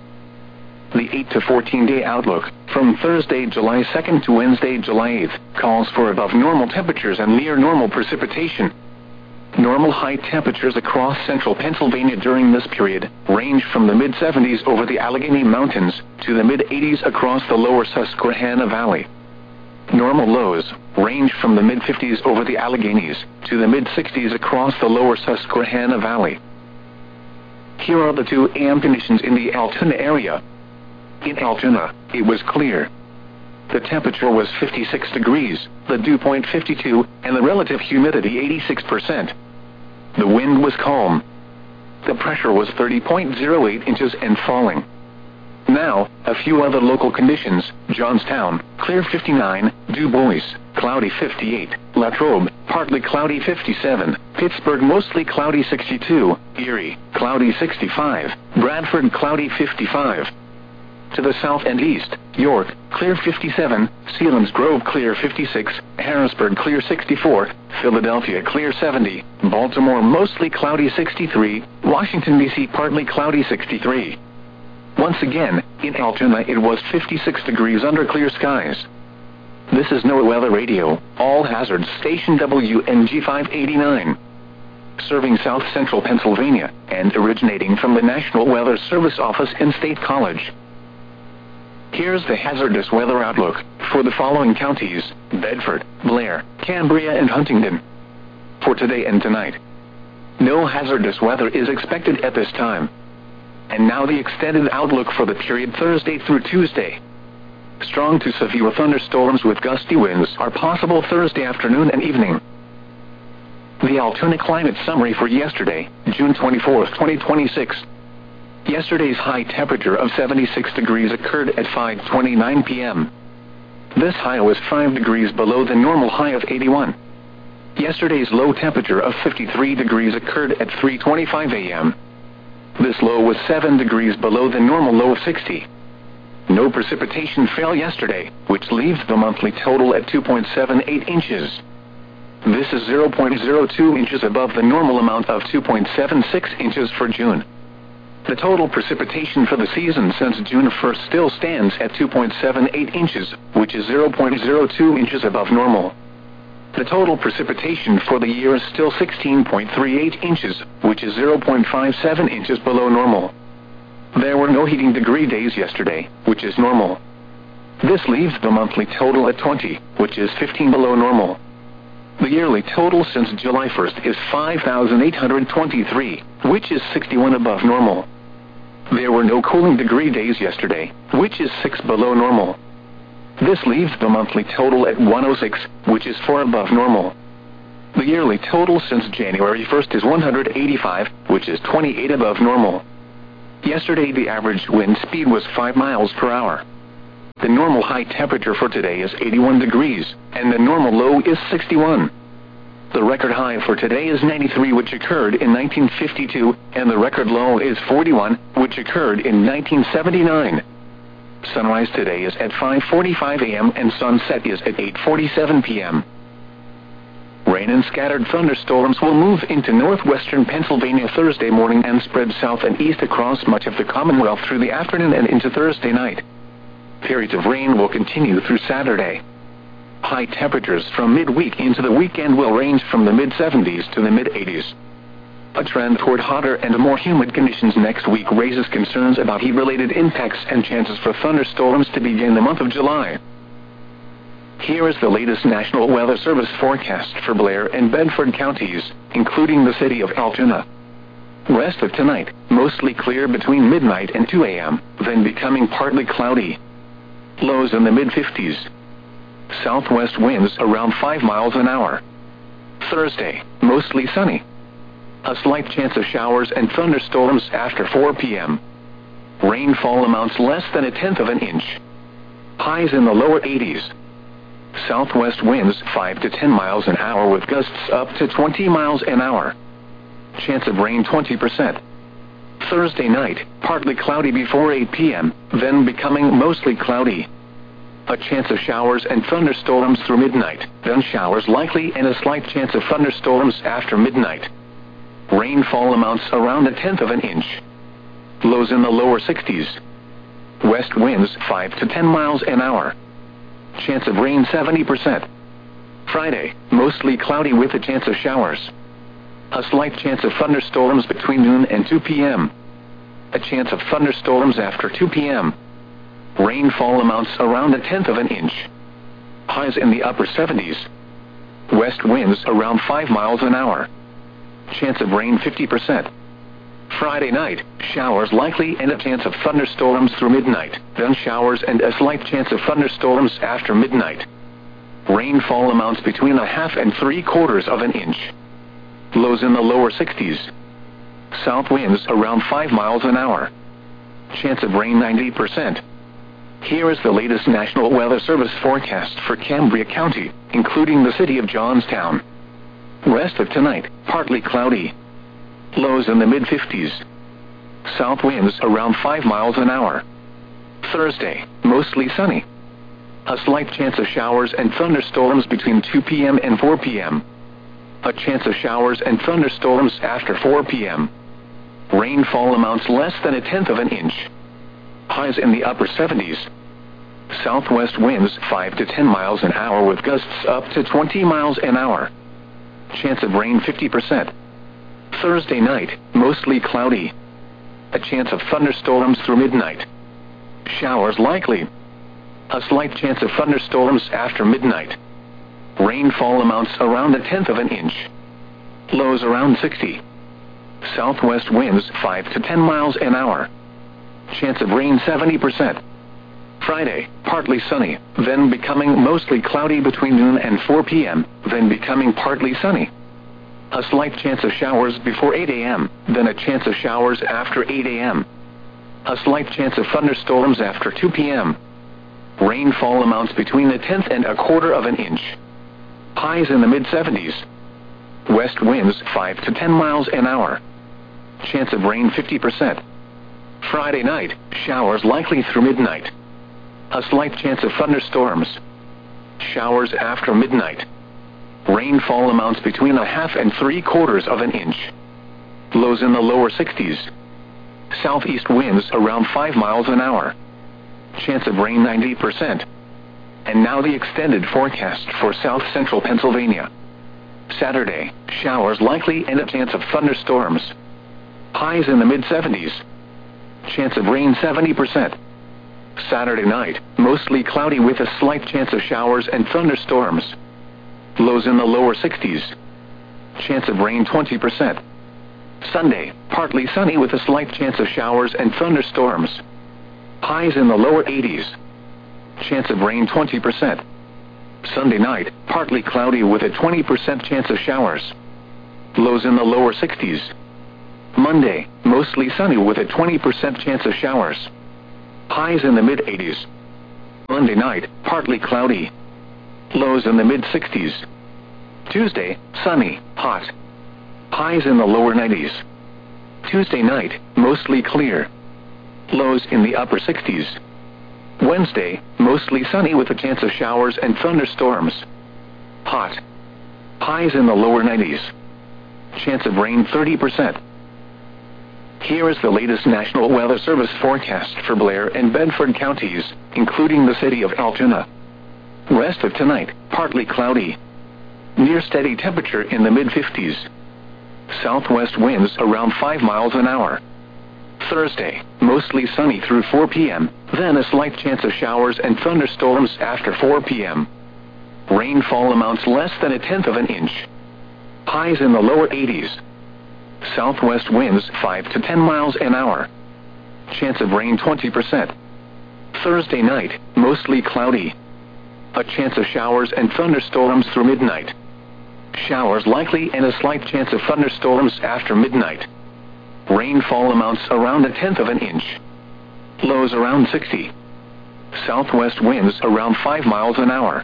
A: The 8 to 14-day outlook, from Thursday, July 2nd to Wednesday, July 8th, calls for above normal temperatures and near normal precipitation. Normal high temperatures across central Pennsylvania during this period range from the mid-70s over the Allegheny Mountains to the mid-80s across the lower Susquehanna Valley. Normal lows range from the mid-50s over the Alleghenies to the mid-60s across the lower Susquehanna Valley. Here are the 2 a.m. conditions in the Altoona area. In Altoona, it was clear. The temperature was 56 degrees, the dew point 52, and the relative humidity 86%. The wind was calm. The pressure was 30.08 inches and falling. Now, a few other local conditions: Johnstown, clear 59, Du Bois, cloudy 58, Latrobe, partly cloudy 57, Pittsburgh mostly cloudy 62, Erie, cloudy 65, Bradford cloudy 55. To the south and east, York, clear 57, Selinsgrove clear 56, Harrisburg clear 64, Philadelphia clear 70, Baltimore mostly cloudy 63, Washington, D.C. partly cloudy 63. Once again, in Altoona it was 56 degrees under clear skies. This is NOAA Weather Radio, all hazards station WNG 589. Serving south central Pennsylvania, and originating from the National Weather Service Office in State College. Here's the hazardous weather outlook for the following counties: Bedford, Blair, Cambria, and Huntingdon. For today and tonight, no hazardous weather is expected at this time. And now the extended outlook for the period Thursday through Tuesday. Strong to severe thunderstorms with gusty winds are possible Thursday afternoon and evening. The Altoona climate summary for yesterday, June 24, 2026. Yesterday's high temperature of 76 degrees occurred at 5:29 p.m. This high was 5 degrees below the normal high of 81. Yesterday's low temperature of 53 degrees occurred at 3:25 a.m. This low was 7 degrees below the normal low of 60. No precipitation fell yesterday, which leaves the monthly total at 2.78 inches. This is 0.02 inches above the normal amount of 2.76 inches for June. The total precipitation for the season since June 1st still stands at 2.78 inches, which is 0.02 inches above normal. The total precipitation for the year is still 16.38 inches, which is 0.57 inches below normal. There were no heating degree days yesterday, which is normal. This leaves the monthly total at 20, which is 15 below normal. The yearly total since July 1st is 5,823, which is 61 above normal. There were no cooling degree days yesterday, which is 6 below normal. This leaves the monthly total at 106, which is 4 above normal. The yearly total since January 1st is 185, which is 28 above normal. Yesterday the average wind speed was 5 miles per hour. The normal high temperature for today is 81 degrees, and the normal low is 61. The record high for today is 93, which occurred in 1952, and the record low is 41, which occurred in 1979. Sunrise today is at 5:45 a.m. and sunset is at 8:47 p.m. Rain and scattered thunderstorms will move into northwestern Pennsylvania Thursday morning and spread south and east across much of the Commonwealth through the afternoon and into Thursday night. Periods of rain will continue through Saturday. High temperatures from midweek into the weekend will range from the mid-70s to the mid-80s. A trend toward hotter and more humid conditions next week raises concerns about heat-related impacts and chances for thunderstorms to begin the month of July. Here is the latest National Weather Service forecast for Blair and Bedford counties, including the city of Altoona. Rest of tonight, mostly clear between midnight and 2 a.m., then becoming partly cloudy. Lows in the mid-50s. Southwest winds around 5 miles an hour. Thursday, mostly sunny. A slight chance of showers and thunderstorms after 4 p.m. Rainfall amounts less than 1/10 of an inch. Highs in the lower 80s. Southwest winds 5 to 10 miles an hour with gusts up to 20 miles an hour. Chance of rain 20%. Thursday night, partly cloudy before 8 p.m., then becoming mostly cloudy. A chance of showers and thunderstorms through midnight, then showers likely and a slight chance of thunderstorms after midnight. Rainfall amounts around 1/10 of an inch. Lows in the lower 60s. West winds 5 to 10 miles an hour. Chance of rain 70%. Friday, mostly cloudy with a chance of showers. A slight chance of thunderstorms between noon and 2 p.m. A chance of thunderstorms after 2 p.m. Rainfall amounts around 1/10 of an inch. Highs in the upper 70s. West winds around 5 miles an hour. Chance of rain 50%. Friday night, showers likely and a chance of thunderstorms through midnight, then showers and a slight chance of thunderstorms after midnight. Rainfall amounts between 1/2 and 3/4 of an inch. Lows in the lower 60s. South winds around 5 miles an hour. Chance of rain 90%. Here is the latest National Weather Service forecast for Cambria County, including the city of Johnstown. Rest of tonight, partly cloudy. Lows in the mid-50s. South winds around 5 miles an hour. Thursday, mostly sunny. A slight chance of showers and thunderstorms between 2 p.m. and 4 p.m. A chance of showers and thunderstorms after 4 p.m. Rainfall amounts less than 1/10 of an inch. Highs in the upper 70s. Southwest winds 5 to 10 miles an hour with gusts up to 20 miles an hour. Chance of rain 50%. Thursday night, mostly cloudy. A chance of thunderstorms through midnight. Showers likely. A slight chance of thunderstorms after midnight. Rainfall amounts around 1/10 of an inch. Lows around 60. Southwest winds 5 to 10 miles an hour. Chance of rain 70%. Friday, partly sunny, then becoming mostly cloudy between noon and 4 p.m., then becoming partly sunny. A slight chance of showers before 8 a.m., then a chance of showers after 8 a.m. A slight chance of thunderstorms after 2 p.m. Rainfall amounts between 1/10 and 1/4 of an inch. Highs in the mid-70s. West winds 5 to 10 miles an hour. Chance of rain 50%. Friday night, showers likely through midnight. A slight chance of thunderstorms. Showers after midnight. Rainfall amounts between 1/2 and 3/4 of an inch. Lows in the lower 60s. Southeast winds around 5 miles an hour. Chance of rain 90%. And now the extended forecast for south central Pennsylvania. Saturday, showers likely and a chance of thunderstorms. Highs in the mid-70s. Chance of rain 70%. Saturday night, mostly cloudy with a slight chance of showers and thunderstorms. Lows in the lower 60s. Chance of rain 20%. Sunday, partly sunny with a slight chance of showers and thunderstorms. Highs in the lower 80s. Chance of rain 20%. Sunday night, partly cloudy with a 20% chance of showers. Lows in the lower 60s. Monday, mostly sunny with a 20% chance of showers. Highs in the mid-80s. Monday night, partly cloudy. Lows in the mid-60s. Tuesday, sunny, hot. Highs in the lower 90s. Tuesday night, mostly clear. Lows in the upper 60s. Wednesday, mostly sunny with a chance of showers and thunderstorms. Hot. Highs in the lower 90s. Chance of rain 30%. Here is the latest National Weather Service forecast for Blair and Bedford counties, including the city of Altoona. Rest of tonight, partly cloudy. Near steady temperature in the mid-50s. Southwest winds around 5 miles an hour. Thursday, mostly sunny through 4 p.m., then a slight chance of showers and thunderstorms after 4 p.m. Rainfall amounts less than 1/10 of an inch. Highs in the lower 80s. Southwest winds 5 to 10 miles an hour. Chance of rain 20%. Thursday night, mostly cloudy. A chance of showers and thunderstorms through midnight. Showers likely and a slight chance of thunderstorms after midnight. Rainfall amounts around 1/10 of an inch. Lows around 60. Southwest winds around 5 miles an hour.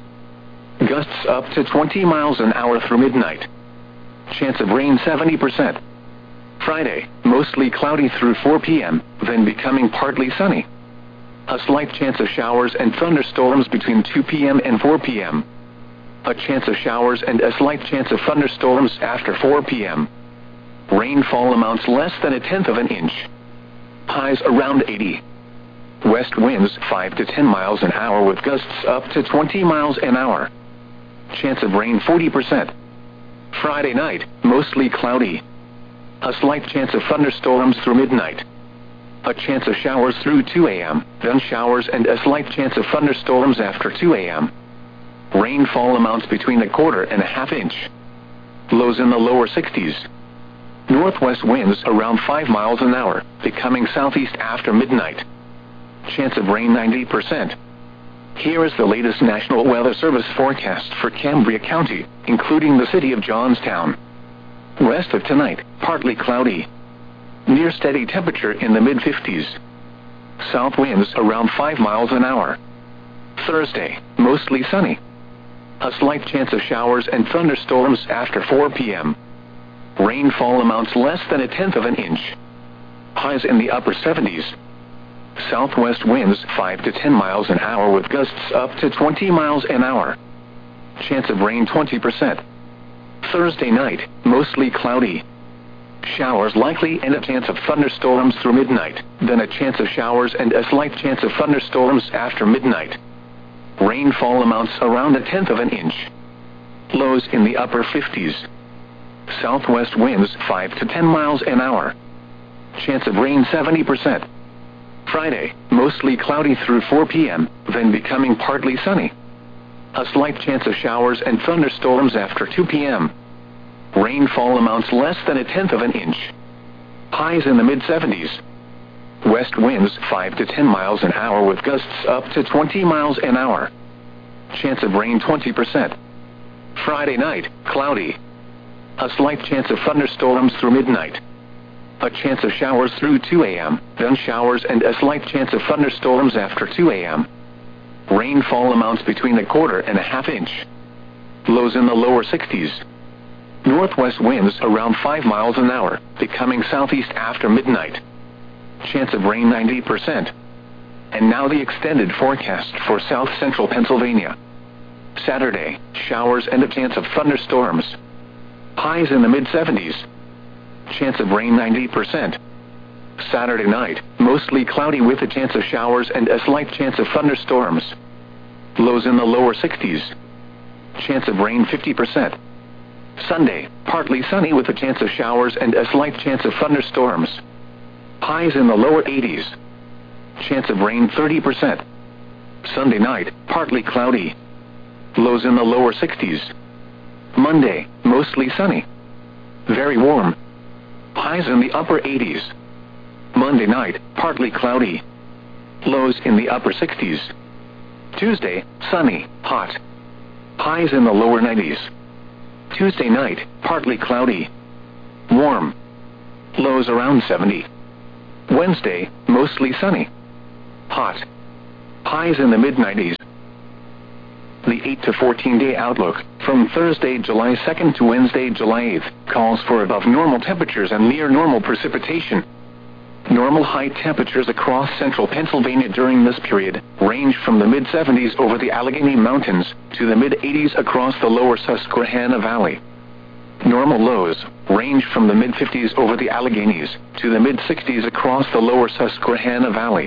A: Gusts up to 20 miles an hour through midnight. Chance of rain 70%. Friday, mostly cloudy through 4 p.m., then becoming partly sunny. A slight chance of showers and thunderstorms between 2 p.m. and 4 p.m. A chance of showers and a slight chance of thunderstorms after 4 p.m. Rainfall amounts less than 1/10 of an inch. Highs around 80. West winds 5 to 10 miles an hour with gusts up to 20 miles an hour. Chance of rain 40%. Friday night, mostly cloudy. A slight chance of thunderstorms through midnight. A chance of showers through 2 a.m., then showers and a slight chance of thunderstorms after 2 a.m. Rainfall amounts between 1/4 and 1/2 inch. Lows in the lower 60s. Northwest winds around 5 miles an hour, becoming southeast after midnight. Chance of rain 90%. Here is the latest National Weather Service forecast for Cambria County, including the city of Johnstown. Rest of tonight, partly cloudy. Near steady temperature in the mid-50s. South winds around 5 miles an hour. Thursday, mostly sunny. A slight chance of showers and thunderstorms after 4 p.m. Rainfall amounts less than 1/10 of an inch. Highs in the upper 70s. Southwest winds 5 to 10 miles an hour with gusts up to 20 miles an hour. Chance of rain 20%. Thursday night, mostly cloudy. Showers likely and a chance of thunderstorms through midnight, then a chance of showers and a slight chance of thunderstorms after midnight. Rainfall amounts around 1/10 of an inch. Lows in the upper 50s. Southwest winds 5 to 10 miles an hour. Chance of rain 70%. Friday, mostly cloudy through 4 p.m., then becoming partly sunny. A slight chance of showers and thunderstorms after 2 p.m. Rainfall amounts less than 1/10 of an inch. Highs in the mid-70s. West winds 5 to 10 miles an hour with gusts up to 20 miles an hour. Chance of rain 20%. Friday night, cloudy. A slight chance of thunderstorms through midnight. A chance of showers through 2 a.m., then showers and a slight chance of thunderstorms after 2 a.m. Rainfall amounts between 1/4 and 1/2 inch. Lows in the lower 60s. Northwest winds around 5 miles an hour, becoming southeast after midnight. Chance of rain 90%. And now the extended forecast for south central Pennsylvania. Saturday, showers and a chance of thunderstorms. Highs in the mid-70s. Chance of rain 90%. Saturday night, mostly cloudy with a chance of showers and a slight chance of thunderstorms. Lows in the lower 60s. Chance of rain 50%. Sunday, partly sunny with a chance of showers and a slight chance of thunderstorms. Highs in the lower 80s. Chance of rain 30%. Sunday night, partly cloudy. Lows in the lower 60s. Monday, mostly sunny. Very warm. Highs in the upper 80s. Monday night, partly cloudy. Lows in the upper 60s. Tuesday, sunny, hot. Highs in the lower 90s. Tuesday night, partly cloudy. Warm. Lows around 70. Wednesday, mostly sunny. Hot. Highs in the mid-90s. The 8 to 14-day outlook, from Thursday, July 2nd to Wednesday, July 8th, calls for above normal temperatures and near normal precipitation. Normal high temperatures across central Pennsylvania during this period range from the mid-70s over the Allegheny Mountains to the mid-80s across the lower Susquehanna Valley. Normal lows range from the mid-50s over the Alleghenies to the mid-60s across the lower Susquehanna Valley.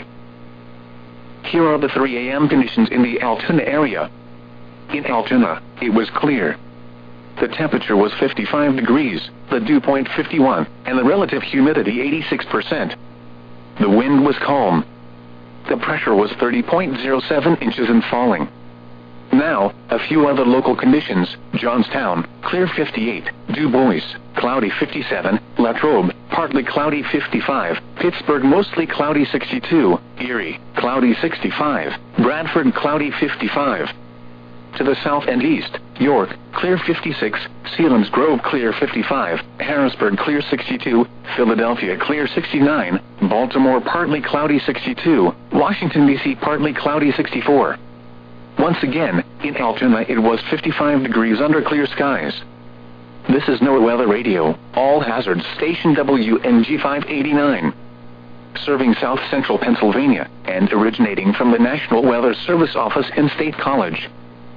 A: Here are the 3 a.m. conditions in the Altoona area. In Altoona, it was clear. The temperature was 55 degrees, the dew point 51, and the relative humidity 86%. The wind was calm. The pressure was 30.07 inches and falling. Now, a few other local conditions: Johnstown, clear 58, Du Bois, cloudy 57, Latrobe, partly cloudy 55, Pittsburgh mostly cloudy 62, Erie, cloudy 65, Bradford cloudy 55. To the south and east, York, clear 56, Selinsgrove clear 55, Harrisburg clear 62, Philadelphia clear 69, Baltimore partly cloudy 62, Washington, D.C. partly cloudy 64. Once again, in Altoona it was 55 degrees under clear skies. This is NOAA Weather Radio, all hazards station WNG 589. Serving south central Pennsylvania, and originating from the National Weather Service office in State College.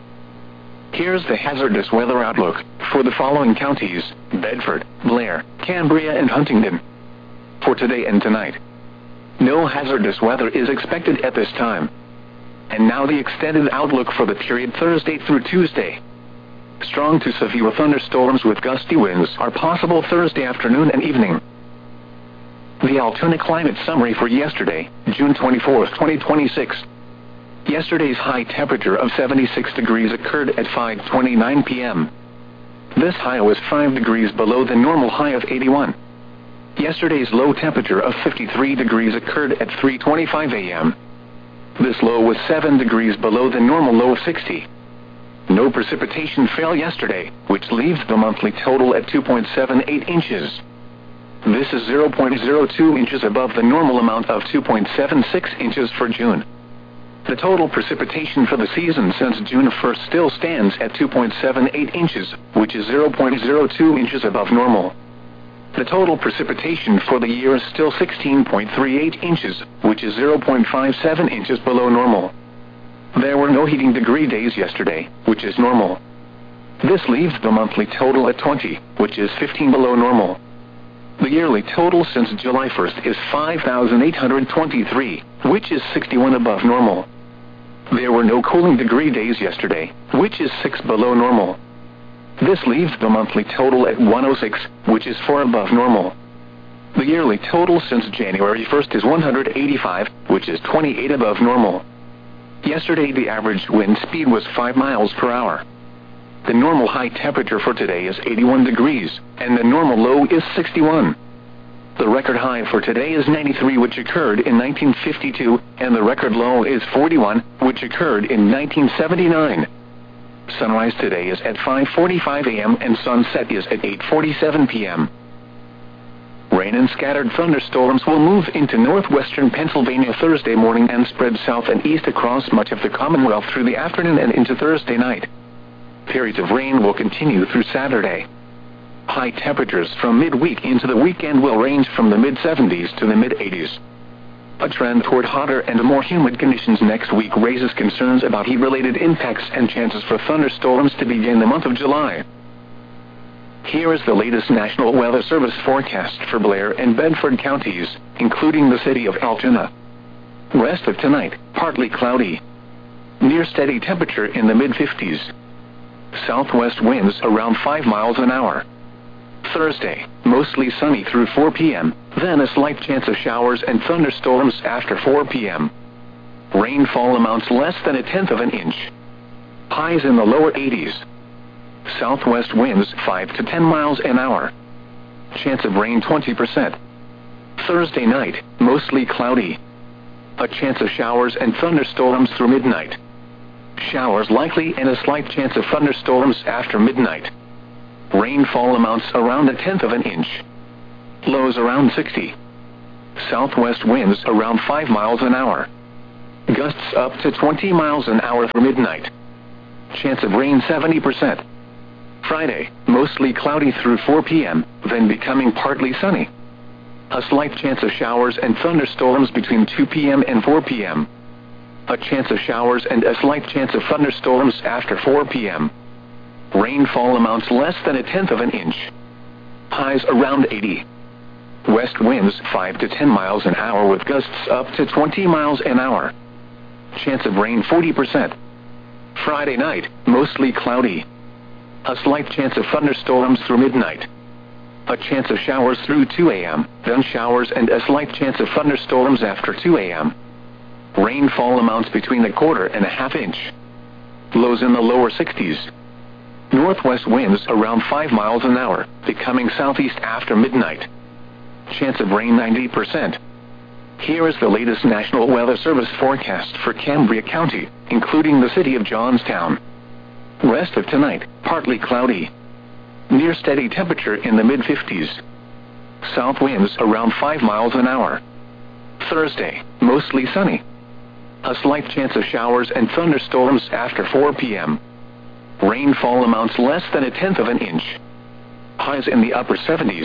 A: Here's the hazardous weather outlook for the following counties: Bedford, Blair, Cambria, and Huntingdon. For today and tonight, no hazardous weather is expected at this time. And now the extended outlook for the period Thursday through Tuesday. Strong to severe thunderstorms with gusty winds are possible Thursday afternoon and evening. The Altoona climate summary for yesterday, June 24, 2026. Yesterday's high temperature of 76 degrees occurred at 5:29 p.m. This high was 5 degrees below the normal high of 81. Yesterday's low temperature of 53 degrees occurred at 3:25 a.m. This low was 7 degrees below the normal low of 60. No precipitation fell yesterday, which leaves the monthly total at 2.78 inches. This is 0.02 inches above the normal amount of 2.76 inches for June. The total precipitation for the season since June 1st still stands at 2.78 inches, which is 0.02 inches above normal. The total precipitation for the year is still 16.38 inches, which is 0.57 inches below normal. There were no heating degree days yesterday, which is normal. This leaves the monthly total at 20, which is 15 below normal. The yearly total since July 1st is 5,823, which is 61 above normal. There were no cooling degree days yesterday, which is 6 below normal. This leaves the monthly total at 106, which is 4 above normal. The yearly total since January 1st is 185, which is 28 above normal. Yesterday the average wind speed was 5 miles per hour. The normal high temperature for today is 81 degrees, and the normal low is 61. The record high for today is 93, which occurred in 1952, and the record low is 41, which occurred in 1979. Sunrise today is at 5:45 a.m. and sunset is at 8:47 p.m. Rain and scattered thunderstorms will move into northwestern Pennsylvania Thursday morning and spread south and east across much of the Commonwealth through the afternoon and into Thursday night. Periods of rain will continue through Saturday. High temperatures from midweek into the weekend will range from the mid-70s to the mid-80s. A trend toward hotter and more humid conditions next week raises concerns about heat-related impacts and chances for thunderstorms to begin the month of July. Here is the latest National Weather Service forecast for Blair and Bedford counties, including the city of Altoona. Rest of tonight, partly cloudy. Near steady temperature in the mid-50s. Southwest winds around 5 miles an hour. Thursday, mostly sunny through 4 p.m., then a slight chance of showers and thunderstorms after 4 p.m. Rainfall amounts less than 1/10 of an inch. Highs in the lower 80s. Southwest winds 5 to 10 miles an hour. Chance of rain 20%. Thursday night, mostly cloudy. A chance of showers and thunderstorms through midnight. Showers likely and a slight chance of thunderstorms after midnight. Rainfall amounts around 1/10 of an inch. Lows around 60. Southwest winds around 5 miles an hour. Gusts up to 20 miles an hour through midnight. Chance of rain 70%. Friday, mostly cloudy through 4 p.m., then becoming partly sunny. A slight chance of showers and thunderstorms between 2 p.m. and 4 p.m. A chance of showers and a slight chance of thunderstorms after 4 p.m. Rainfall amounts less than 1/10 of an inch. Highs around 80. West winds 5 to 10 miles an hour with gusts up to 20 miles an hour. Chance of rain 40%. Friday night, mostly cloudy. A slight chance of thunderstorms through midnight. A chance of showers through 2 a.m., then showers and a slight chance of thunderstorms after 2 a.m. Rainfall amounts between 1/4 and 1/2 inch. Lows in the lower 60s. Northwest winds around 5 miles an hour, becoming southeast after midnight. Chance of rain 90%. Here is the latest National Weather Service forecast for Cambria County, including the city of Johnstown. Rest of tonight, partly cloudy. Near steady temperature in the mid-50s. South winds around 5 miles an hour. Thursday, mostly sunny. A slight chance of showers and thunderstorms after 4 p.m. Rainfall amounts less than 1/10 of an inch. Highs in the upper 70s.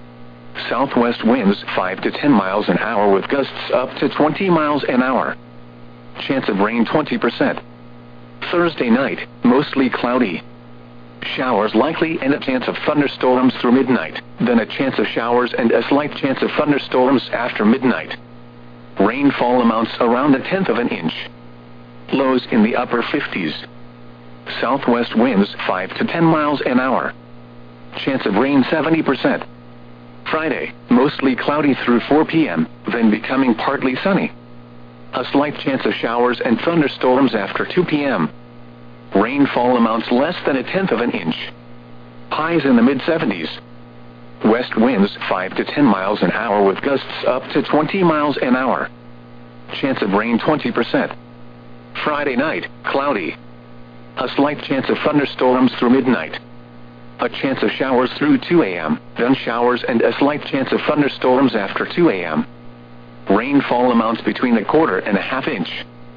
A: Southwest winds 5 to 10 miles an hour with gusts up to 20 miles an hour. Chance of rain 20%. Thursday night, mostly cloudy. Showers likely and a chance of thunderstorms through midnight, then a chance of showers and a slight chance of thunderstorms after midnight. Rainfall amounts around 1/10 of an inch. Lows in the upper 50s. Southwest winds 5 to 10 miles an hour. Chance of rain 70%. Friday, mostly cloudy through 4 p.m., then becoming partly sunny. A slight chance of showers and thunderstorms after 2 p.m. Rainfall amounts less than 1/10 of an inch. Highs in the mid-70s. West winds 5 to 10 miles an hour with gusts up to 20 miles an hour. Chance of rain 20%. Friday night, cloudy. A slight chance of thunderstorms through midnight. A chance of showers through 2 a.m., then showers and a slight chance of thunderstorms after 2 a.m. Rainfall amounts between 1/4 and 1/2 inch.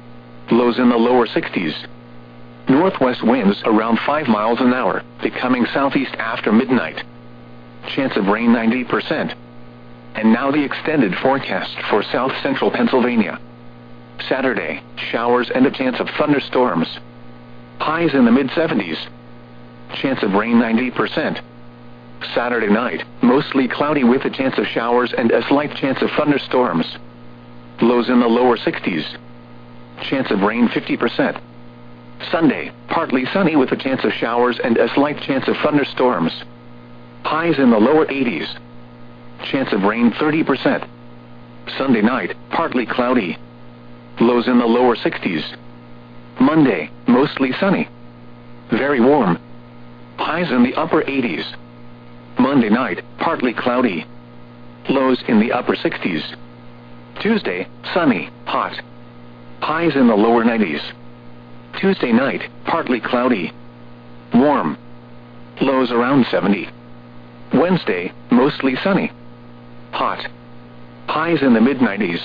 A: Lows in the lower 60s. Northwest winds around 5 miles an hour, becoming southeast after midnight. Chance of rain 90%. And now the extended forecast for south central Pennsylvania. Saturday, showers and a chance of thunderstorms. Highs in the mid-70s. Chance of rain 90%. Saturday night, mostly cloudy with a chance of showers and a slight chance of thunderstorms. Lows in the lower 60s. Chance of rain 50%. Sunday, partly sunny with a chance of showers and a slight chance of thunderstorms. Highs in the lower 80s. Chance of rain 30%. Sunday night, partly cloudy. Lows in the lower 60s. Monday, mostly sunny. Very warm. Highs in the upper 80s. Monday night, partly cloudy. Lows in the upper 60s. Tuesday, sunny, hot. Highs in the lower 90s. Tuesday night, partly cloudy. Warm. Lows around 70. Wednesday, mostly sunny. Hot. Highs in the mid-90s.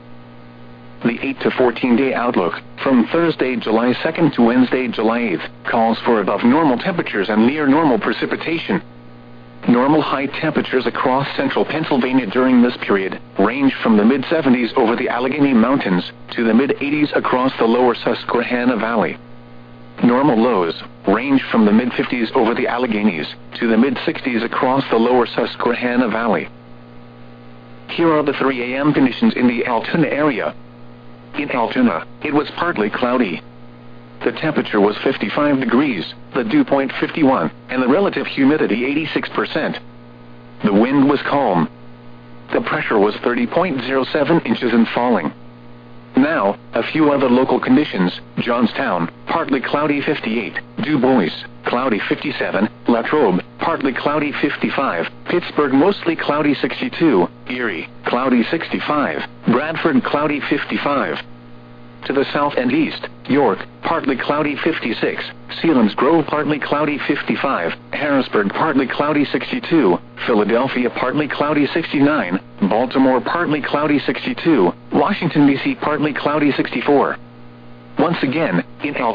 A: The 8 to 14-day outlook, from Thursday, July 2nd to Wednesday, July 8th, calls for above normal temperatures and near normal precipitation. Normal high temperatures across central Pennsylvania during this period range from the mid-70s over the Allegheny Mountains to the mid-80s across the lower Susquehanna Valley. Normal lows range from the mid-50s over the Alleghenies to the mid-60s across the lower Susquehanna Valley. Here are the 3 a.m. conditions in the Altoona area. In Altoona, it was partly cloudy. The temperature was 55 degrees, the dew point 51, and the relative humidity 86%. The wind was calm. The pressure was 30.07 inches and falling. Now, a few other local conditions. Johnstown, partly cloudy 58, Du Bois, cloudy 57, Latrobe, partly cloudy 55, Pittsburgh mostly cloudy 62, Erie, cloudy 65, Bradford cloudy 55. To the south and east, York, partly cloudy 56, Selinsgrove partly cloudy 55, Harrisburg partly cloudy 62, Philadelphia partly cloudy 69, Baltimore partly cloudy 62, Washington, D.C. partly cloudy 64. Once again, in